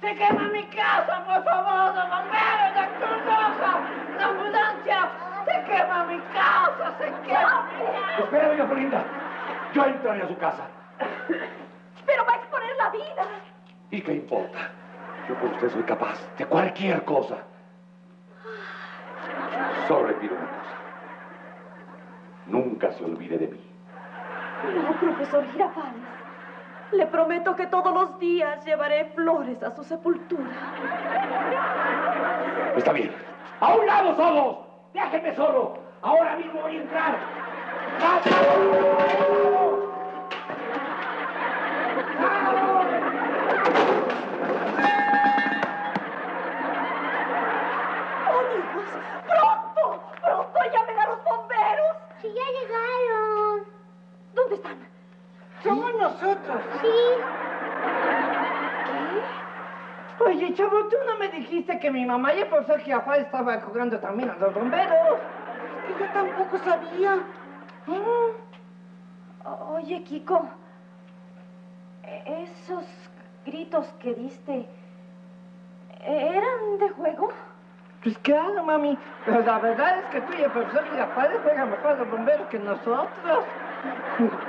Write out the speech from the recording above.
¡Se quema mi casa, por favor! ¡Los bomberos, la Cruz Roja! ¡La ambulancia! ¡Se quema mi casa! ¡Se quema mi casa! Espera, doña Florinda. Yo entraré a su casa. Pero va a exponer la vida. ¿Y qué importa? Yo por usted soy capaz de cualquier cosa. Solo le pido una cosa. Nunca se olvide de mí. No, profesor Girafales. Le prometo que todos los días llevaré flores a su sepultura. Está bien. ¡A un lado solos! ¡Déjenme solo! Ahora mismo voy a entrar. ¡Amigos! ¡Pronto! ¡Pronto llamen a los bomberos! Sí, ya llegaron. ¿Dónde están? Somos nosotros. Sí. Oye, chavo, tú no me dijiste que mi mamá y el profesor Girafales estaban jugando también a los bomberos. Que yo tampoco sabía. Oye, Kiko, esos gritos que diste, ¿eran de juego? Pues claro, mami. Pero la verdad es que tú y el profesor Girafales juegan mejor a los bomberos que nosotros.